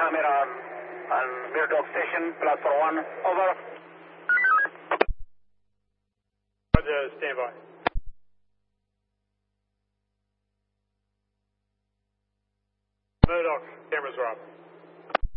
camera on Murdoch Station, platform 1, over. Roger, stand by. Murdoch, cameras are up.